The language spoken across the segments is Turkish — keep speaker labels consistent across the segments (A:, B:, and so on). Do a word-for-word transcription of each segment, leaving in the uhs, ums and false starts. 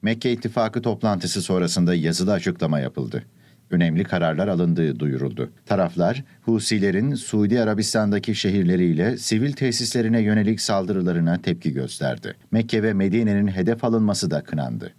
A: Mekke İttifakı toplantısı sonrasında yazılı açıklama yapıldı. Önemli kararlar alındığı duyuruldu. Taraflar, Husilerin Suudi Arabistan'daki şehirleriyle sivil tesislerine yönelik saldırılarına tepki gösterdi. Mekke ve Medine'nin hedef alınması da kınandı.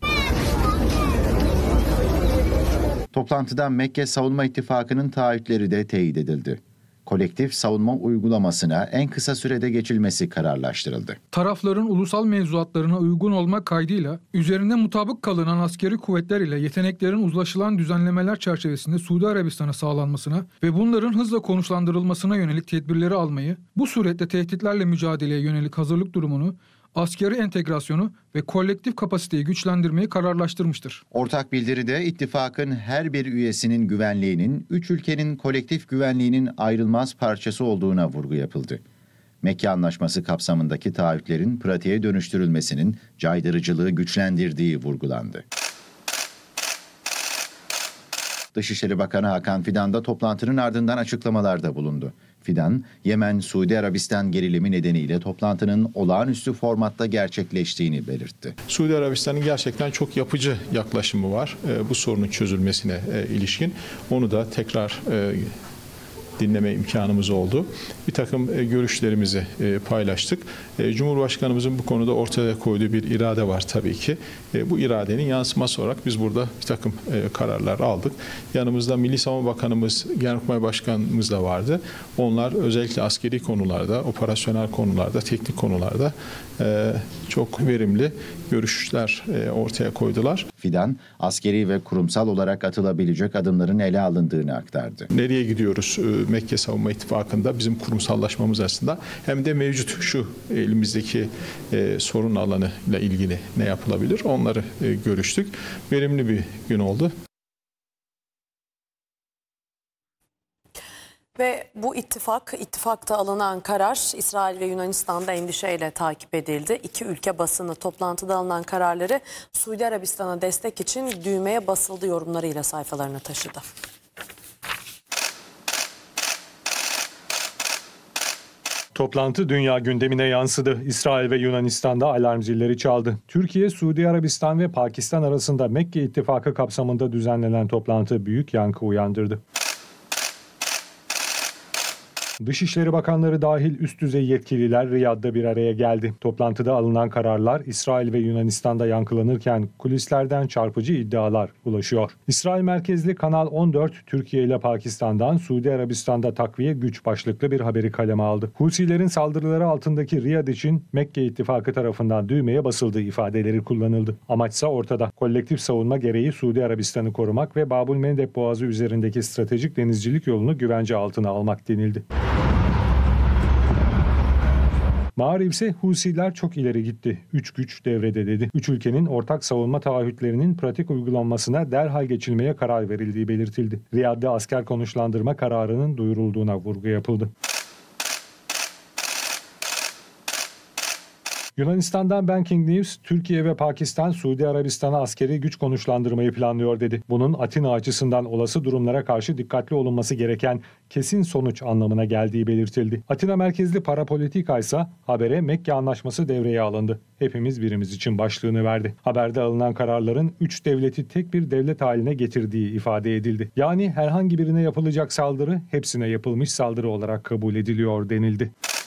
A: Toplantıda Mekke Savunma İttifakı'nın taahhütleri de teyit edildi. Kolektif savunma uygulamasına en kısa sürede geçilmesi kararlaştırıldı.
B: Tarafların ulusal mevzuatlarına uygun olmak kaydıyla üzerinde mutabık kalınan askeri kuvvetler ile yeteneklerin uzlaşılan düzenlemeler çerçevesinde Suudi Arabistan'a sağlanmasına ve bunların hızla konuşlandırılmasına yönelik tedbirleri almayı, bu surette tehditlerle mücadeleye yönelik hazırlık durumunu, askeri entegrasyonu ve kolektif kapasiteyi güçlendirmeyi kararlaştırmıştır.
A: Ortak bildiride ittifakın her bir üyesinin güvenliğinin, üç ülkenin kolektif güvenliğinin ayrılmaz parçası olduğuna vurgu yapıldı. Mekke Anlaşması kapsamındaki taahhütlerin pratiğe dönüştürülmesinin caydırıcılığı güçlendirdiği vurgulandı. Dışişleri Bakanı Hakan Fidan da toplantının ardından açıklamalarda bulundu. Fidan, Yemen-Suudi Arabistan gerilimi nedeniyle toplantının olağanüstü formatta gerçekleştiğini belirtti.
C: Suudi Arabistan'ın gerçekten çok yapıcı yaklaşımı var e, bu sorunun çözülmesine e, ilişkin. Onu da tekrar e, dinleme imkanımız oldu. Bir takım e, görüşlerimizi e, paylaştık. E, Cumhurbaşkanımızın bu konuda ortaya koyduğu bir irade var tabii ki. E, bu iradenin yansıması olarak biz burada bir takım e, kararlar aldık. Yanımızda Milli Savunma Bakanımız, Genelkurmay Başkanımız da vardı. Onlar özellikle askeri konularda, operasyonel konularda, teknik konularda e, çok verimli görüşler e, ortaya koydular.
A: Fidan, askeri ve kurumsal olarak atılabilecek adımların ele alındığını aktardı.
C: Nereye gidiyoruz e, Mekke Savunma İttifakı'nda bizim kurumsallaşmamız aslında hem de mevcut şu elimizdeki e, sorun alanı ile ilgili ne yapılabilir onları e, görüştük. Verimli bir gün oldu.
D: Ve bu ittifak, ittifakta alınan karar İsrail ve Yunanistan'da endişeyle takip edildi. İki ülke basını toplantıda alınan kararları Suudi Arabistan'a destek için düğmeye basıldı yorumlarıyla sayfalarına taşıdı.
E: Toplantı dünya gündemine yansıdı. İsrail ve Yunanistan'da alarm zilleri çaldı. Türkiye, Suudi Arabistan ve Pakistan arasında Mekke İttifakı kapsamında düzenlenen toplantı büyük yankı uyandırdı. Dışişleri Bakanları dahil üst düzey yetkililer Riyad'da bir araya geldi. Toplantıda alınan kararlar İsrail ve Yunanistan'da yankılanırken kulislerden çarpıcı iddialar ulaşıyor. İsrail merkezli Kanal on dört, Türkiye ile Pakistan'dan Suudi Arabistan'da takviye güç başlıklı bir haberi kaleme aldı. Husilerin saldırıları altındaki Riyad için Mekke İttifakı tarafından düğmeye basıldığı ifadeleri kullanıldı. Amaçsa ortada. Kolektif savunma gereği Suudi Arabistan'ı korumak ve Babülmendeb Boğazı üzerindeki stratejik denizcilik yolunu güvence altına almak denildi. Maariv ise Husiler çok ileri gitti. Üç güç devrede dedi. Üç ülkenin ortak savunma taahhütlerinin pratik uygulanmasına derhal geçilmeye karar verildiği belirtildi. Riyad'da asker konuşlandırma kararının duyurulduğuna vurgu yapıldı. Yunanistan'dan Banking News, Türkiye ve Pakistan Suudi Arabistan'a askeri güç konuşlandırmayı planlıyor dedi. Bunun Atina açısından olası durumlara karşı dikkatli olunması gereken kesin sonuç anlamına geldiği belirtildi. Atina merkezli Parapolitika ise habere Mekke Anlaşması devreye alındı. Hepimiz birimiz için başlığını verdi. Haberde alınan kararların üç devleti tek bir devlet haline getirdiği ifade edildi. Yani herhangi birine yapılacak saldırı hepsine yapılmış saldırı olarak kabul ediliyor denildi.